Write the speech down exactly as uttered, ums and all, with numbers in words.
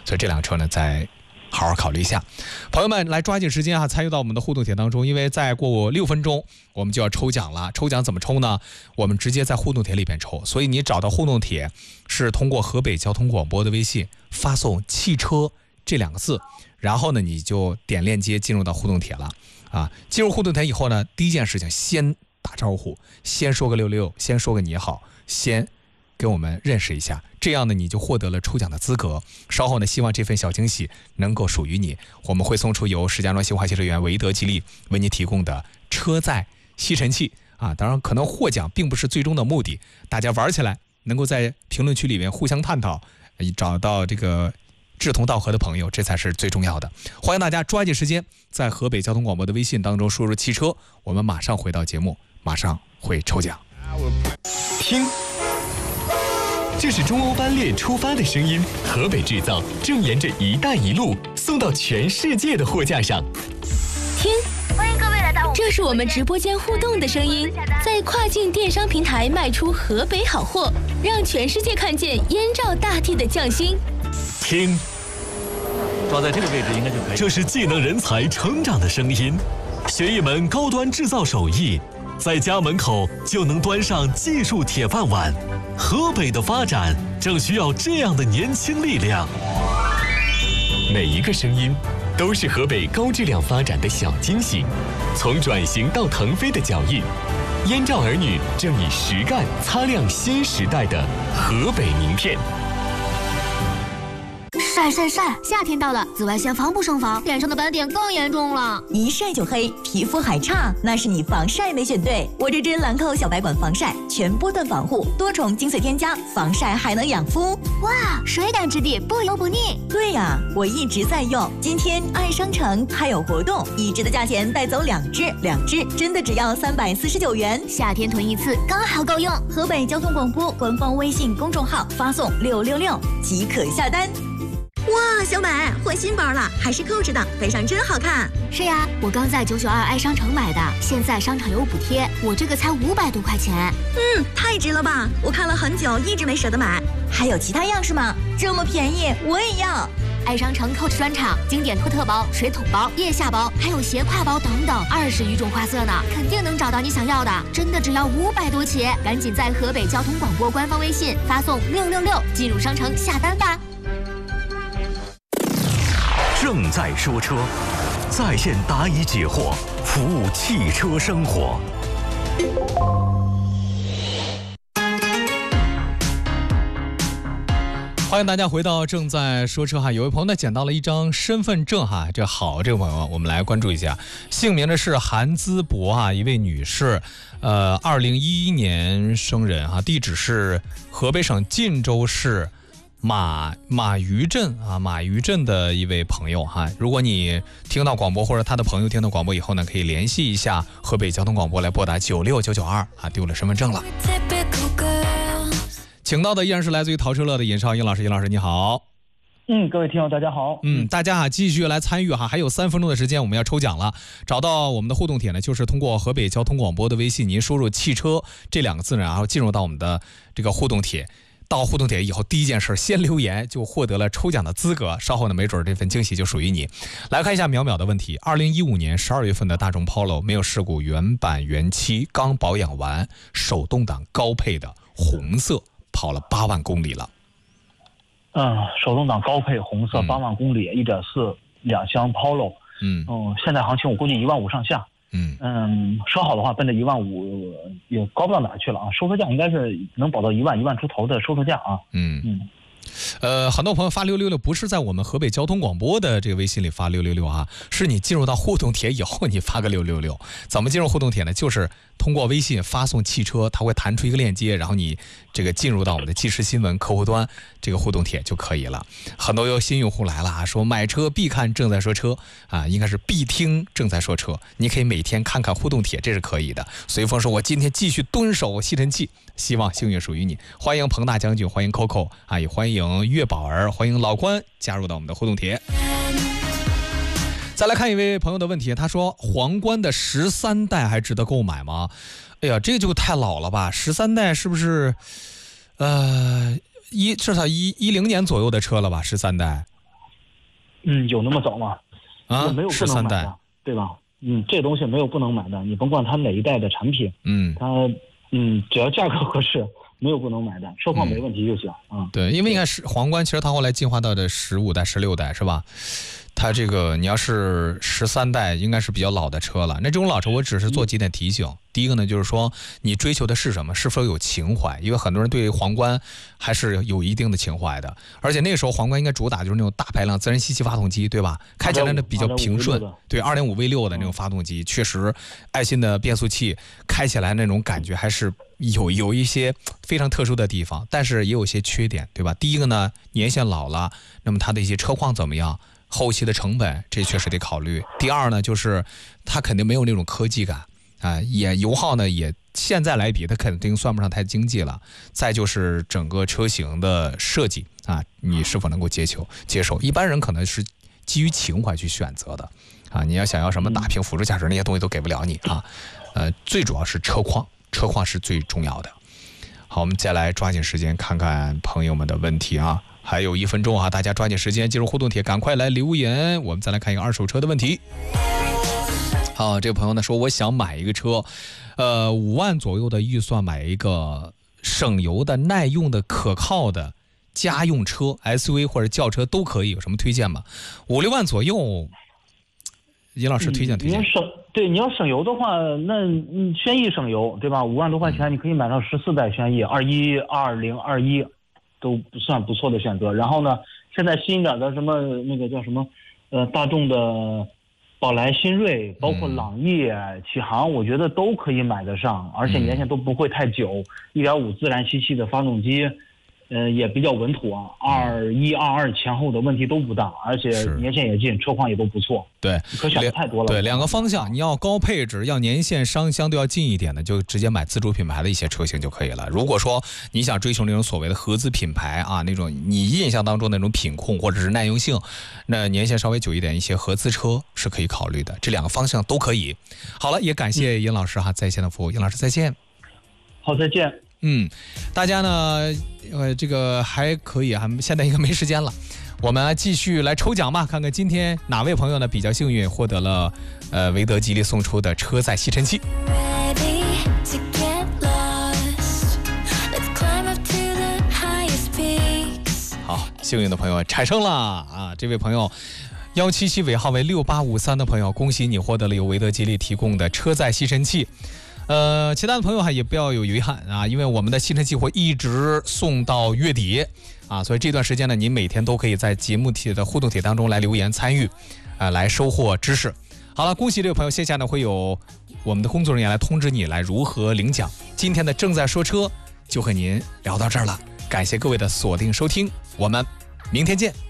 所以这辆车呢，再好好考虑一下。朋友们，来抓紧时间啊，参与到我们的互动帖当中，因为再过六分钟我们就要抽奖了。抽奖怎么抽呢？我们直接在互动帖里边抽，所以你找到互动帖是通过河北交通广播的微信发送汽车这两个字，然后呢你就点链接进入到互动帖了啊。进入互动帖以后呢，第一件事情先打招呼，先说个六六，先说个你好，先跟我们认识一下，这样呢你就获得了抽奖的资格。稍后呢，希望这份小惊喜能够属于你，我们会送出由石家庄新华汽车园维德吉利为你提供的车载吸尘器啊。当然可能获奖并不是最终的目的，大家玩起来能够在评论区里面互相探讨，找到这个志同道合的朋友，这才是最重要的。欢迎大家抓紧时间在河北交通广播的微信当中输入汽车，我们马上回到节目，马上会抽奖。 听，这是中欧班列出发的声音，河北制造正沿着一带一路送到全世界的货架上。 听，欢迎各位来到，这是我们直播间互动的声音，在跨境电商平台卖出河北好货，让全世界看见燕赵大地的匠心。 听， 抓在这个位置应该就可以。 这是技能人才成长的声音，学一门高端制造手艺，在家门口就能端上技术铁饭碗。河北的发展正需要这样的年轻力量。每一个声音都是河北高质量发展的小惊喜，从转型到腾飞的脚印，燕赵儿女正以实干擦亮新时代的河北名片。 晒晒晒！夏天到了，紫外线防不胜防，脸上的斑点更严重了。 一晒就黑，皮肤还差，那是你防晒没选对。我这支兰蔻小白管防晒，全波段防护，多重精粹添加，防晒还能养肤。 哇，水感质地，不油不腻。 对呀，我一直在用。今天爱商城还有活动，一支的价钱带走两支，两支真的只要三百四十九元。 夏天囤一次刚好够用。 河北交通广播官方微信公众号发送六六六即可下单。哇，小美换新包了，还是扣着的，背上真好看。 是呀，我刚在九九二爱商城买的，现在商场有补贴，我这个才五百多块钱。 嗯，太值了吧！我看了很久，一直没舍得买。还有其他样式吗？这么便宜，我也要。 爱商城 Coach 专场，经典托特包、水桶包、腋下包，还有斜挎包等等，二十余种花色呢，肯定能找到你想要的。真的只要五百多起，赶紧在河北交通广播官方微信发送六六六进入商城下单吧。 正在说车，在线答疑解惑，服务汽车生活。 欢迎大家回到正在说车哈，有位朋友呢捡到了一张身份证哈，这好，这个朋友我们来关注一下，姓名呢是韩姿博啊，一位女士，呃，二零一一年生人哈，地址是河北省晋州市马马鱼镇啊，马鱼镇的一位朋友哈，如果你听到广播或者他的朋友听到广播以后呢，可以联系一下河北交通广播来拨打九六九九二啊，丢了身份证了。请到的依然是来自于淘车乐的尹少英老师，尹老师你好。 嗯，各位听友大家好。 嗯，大家啊继续来参与哈，还有三分钟的时间我们要抽奖了。找到我们的互动帖呢，就是通过河北交通广播的微信，您输入汽车这两个字呢，然后进入到我们的这个互动帖。到互动帖以后，第一件事先留言，就获得了抽奖的资格。稍后呢，没准这份惊喜就属于你。来看一下淼淼的问题：二零一五年十二月份的大众 Polo 没有事故，原版原漆，刚保养完，手动挡高配的，红色，跑了八万公里了。 嗯，手动挡高配红色，八万公里，一点四两厢 Polo。嗯嗯，现在行情我估计一万五上下。嗯嗯，说好的话，奔着一万五也高不到哪去了啊！收车价应该是能保到一万一万出头的收车价啊。嗯嗯， 呃，很多朋友发六六六不是在我们河北交通广播的这个微信里发六六六啊，是你进入到互动帖以后你发个六六六。怎么进入互动帖呢？就是通过微信发送汽车，它会弹出一个链接，然后你这个进入到我们的即时新闻客户端这个互动帖就可以了。很多有新用户来了啊，说买车必看正在说车啊，应该是必听正在说车。你可以每天看看互动帖，这是可以的。随风说我今天继续蹲守吸尘器，希望幸运属于你。欢迎彭大将军，欢迎 Coco 啊，也欢迎岳宝儿，欢迎老关加入到我们的互动帖。再来看一位朋友的问题，他说皇冠的十三代还值得购买吗？哎呀，这个就太老了吧，十三代是不是呃一至少一一零年左右的车了吧？十三代嗯，有那么早吗？ 啊， 没有不能买的，对吧？嗯，这东西没有不能买的，你甭管它哪一代的产品， 嗯， 它嗯只要价格合适，没有不能买的，车况没问题就行啊、嗯。 对，因为你看是皇冠，其实它后来进化到的十五代、十六代是吧？它这个你要是十三代，应该是比较老的车了。那这种老车，我只是做几点提醒。嗯、第一个呢，就是说你追求的是什么，是否有情怀？因为很多人对皇冠还是有一定的情怀的。而且那个时候皇冠应该主打就是那种大排量自然吸气发动机，对吧？开起来呢比较平顺。对，二点五 V 六的那种发动机，确实爱信的变速器开起来那种感觉还是有有一些非常特殊的地方，但是也有一些缺点，对吧？第一个呢，年限老了，那么它的一些车况怎么样？后期的成本，这确实得考虑。第二呢，就是它肯定没有那种科技感啊，也油耗呢也现在来比，它肯定算不上太经济了。再就是整个车型的设计啊，你是否能够接受接受？一般人可能是基于情怀去选择的啊。你要想要什么打平辅助驾驶那些东西都给不了你啊。呃，最主要是车况，车况是最重要的。好，我们再来抓紧时间看看朋友们的问题啊。还有一分钟啊，大家抓紧时间进入互动帖，赶快来留言。我们再来看一个二手车的问题。好，这个朋友呢说，我想买一个车，呃，五万左右的预算买一个省油的、耐用的、可靠的家用车 ，S U V 或者轿车都可以，有什么推荐吗？五六万左右，尹老师推荐推荐。 嗯、你要省对，你要省油的话，那嗯，轩逸省油，对吧？五万多块钱，你可以买到十四代轩逸，二一、二零、二一。都不算不错的选择。然后呢，现在新一点的什么那个叫什么，呃，大众的宝来、新锐，包括朗逸、启航，我觉得都可以买得上，而且年限都不会太久。一点五自然吸气的发动机，呃，也比较稳妥啊。二一、二二前后的问题都不大，而且年限也近，车况也都不错。 对， 可选的太多了。 对，两个方向，你要高配置，要年限相相对要近一点的，就直接买自主品牌的一些车型就可以了。如果说你想追求那种所谓的合资品牌啊，那种你印象当中那种品控或者是耐用性，那年限稍微久一点，一些合资车是可以考虑的。这两个方向都可以。好了，也感谢尹老师哈在线的服务，尹老师再见。 好，再见。 嗯，大家呢，呃，这个还可以啊，现在应该没时间了。我们继续来抽奖吧，看看今天哪位朋友呢比较幸运，获得了呃维德吉利送出的车载吸尘器。好，幸运的朋友产生了啊！这位朋友幺七七尾号为六八五三的朋友，恭喜你获得了由维德吉利提供的车载吸尘器。呃，其他的朋友哈也不要有遗憾啊，因为我们的吸尘器会一直送到月底啊，所以这段时间呢，你每天都可以在节目帖的互动帖当中来留言参与，啊、呃，来收获知识。好了，恭喜这位朋友，线下呢会有我们的工作人员来通知你来如何领奖。今天的正在说车就和您聊到这儿了，感谢各位的锁定收听，我们明天见。